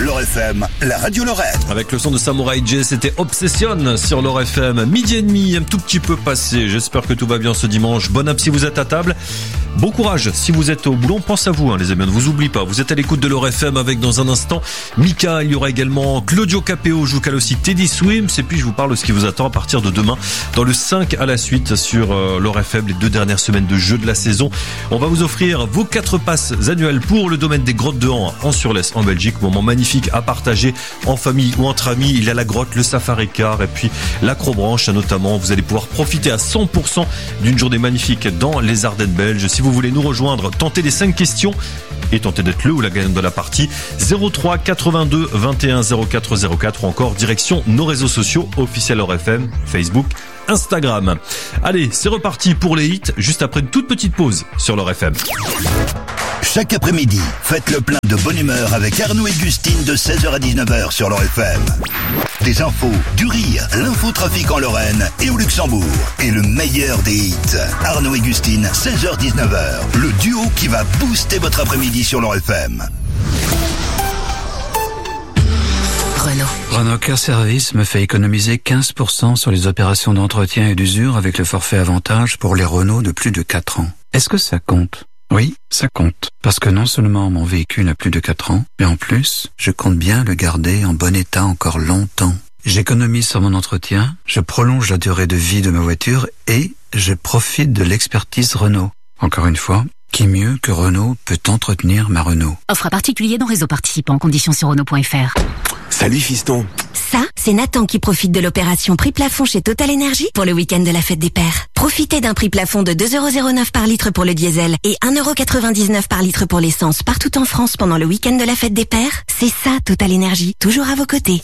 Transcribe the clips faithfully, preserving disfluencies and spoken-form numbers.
L'Or F M, la radio Lorraine. Avec le son de Samurai J, c'était Obsession sur l'Or F M. Midi et demi, un tout petit peu passé. J'espère que tout va bien ce dimanche. Bon app si vous êtes à table. Bon courage si vous êtes au boulot. On pense à vous, hein, les amis. On ne vous oublie pas. Vous êtes à l'écoute de l'Or F M avec dans un instant Mika. Il y aura également Claudio Capéo. Je vous cale aussi Teddy Swims. Et puis je vous parle de ce qui vous attend à partir de demain dans le cinq à la suite sur euh, l'Or F M. Les deux dernières semaines de jeu de la saison. On va vous offrir vos quatre passes annuelles pour le domaine des grottes de Han en Surlès en Belgique. Moment magnifique à partager en famille ou entre amis. Il y a la grotte, le safari car et puis l'acrobranche notamment. Vous allez pouvoir profiter à cent pour cent d'une journée magnifique dans les Ardennes belges. Si vous voulez nous rejoindre, tentez les cinq questions et tentez d'être le ou la gagnante de la partie. zéro trois quatre-vingt-deux vingt et un zéro quatre zéro quatre ou encore direction nos réseaux sociaux officiels Or F M, Facebook, Instagram. Allez, c'est reparti pour les hits juste après une toute petite pause sur l'Or F M. Chaque après-midi, faites le plein de bonne humeur avec Arnaud et Gustine de seize heures à dix-neuf heures sur l'Or F M. Des infos, du rire, l'infotrafic en Lorraine et au Luxembourg. Et le meilleur des hits. Arnaud et Gustine, seize heures dix-neuf heures. Le duo qui va booster votre après-midi sur l'Or F M. Renault. Renault Car Service me fait économiser quinze pour cent sur les opérations d'entretien et d'usure avec le forfait avantage pour les Renault de plus de quatre ans. Est-ce que ça compte ? Oui, ça compte. Parce que non seulement mon véhicule a plus de quatre ans, mais en plus, je compte bien le garder en bon état encore longtemps. J'économise sur mon entretien, je prolonge la durée de vie de ma voiture et je profite de l'expertise Renault. Encore une fois, qui mieux que Renault peut entretenir ma Renault ? Offre à particulier dans réseau participant. Conditions sur Renault point F R. Salut fiston. Ça, c'est Nathan qui profite de l'opération prix plafond chez Total Energy pour le week-end de la fête des pères. Profitez d'un prix plafond de deux euros zéro neuf par litre pour le diesel et un euro quatre-vingt-dix-neuf par litre pour l'essence partout en France pendant le week-end de la fête des pères. C'est ça, Total Energy, toujours à vos côtés.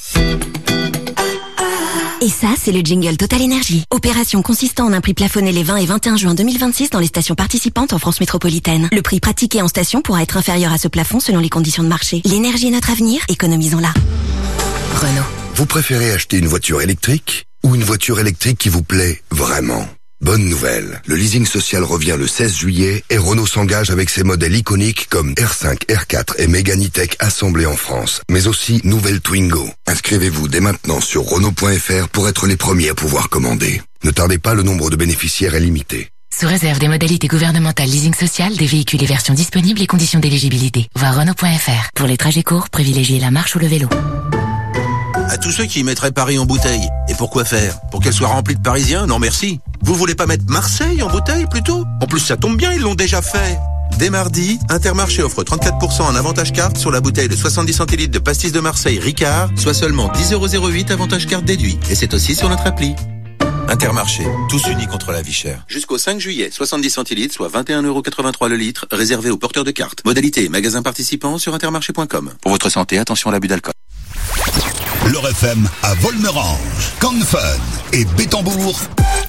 Et ça, c'est le jingle Total Energy. Opération consistant en un prix plafonné les vingt et vingt et un juin deux mille vingt-six dans les stations participantes en France métropolitaine. Le prix pratiqué en station pourra être inférieur à ce plafond selon les conditions de marché. L'énergie est notre avenir, économisons-la. Renault. Vous préférez acheter une voiture électrique ou une voiture électrique qui vous plaît vraiment ? Bonne nouvelle, le leasing social revient le seize juillet et Renault s'engage avec ses modèles iconiques comme R cinq, R quatre et Mégane E-Tech assemblés en France, mais aussi nouvelle Twingo. Inscrivez-vous dès maintenant sur Renault point F R pour être les premiers à pouvoir commander. Ne tardez pas, le nombre de bénéficiaires est limité. Sous réserve des modalités gouvernementales leasing social, des véhicules et versions disponibles et conditions d'éligibilité. Voir Renault point F R. Pour les trajets courts, privilégiez la marche ou le vélo. À tous ceux qui mettraient Paris en bouteille. Et pourquoi faire ? Pour qu'elle soit remplie de Parisiens ? Non merci. Vous voulez pas mettre Marseille en bouteille plutôt ? En plus ça tombe bien, ils l'ont déjà fait. Dès mardi, Intermarché offre trente-quatre pour cent en avantage carte sur la bouteille de soixante-dix centilitres de pastis de Marseille Ricard, soit seulement dix euros zéro huit avantage carte déduit. Et c'est aussi sur notre appli. Intermarché, tous unis contre la vie chère. Jusqu'au cinq juillet, soixante-dix centilitres, soit vingt et un euros quatre-vingt-trois le litre, réservé aux porteurs de cartes. Modalité, magasin participant sur intermarché point com. Pour votre santé, attention à l'abus d'alcool. L'Or F M à Volmerange, Cannes Fun et Bétambourg